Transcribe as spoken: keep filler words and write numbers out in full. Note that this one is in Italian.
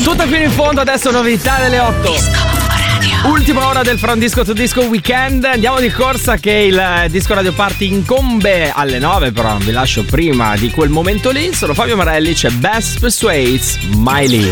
Tutto fino in fondo, adesso novità delle otto. Ultima ora del From Disco to Disco Weekend. Andiamo di corsa che il Disco Radio Party incombe alle nove, però vi lascio prima di quel momento lì. Sono Fabio Marelli, c'è Best Persuades, Miley.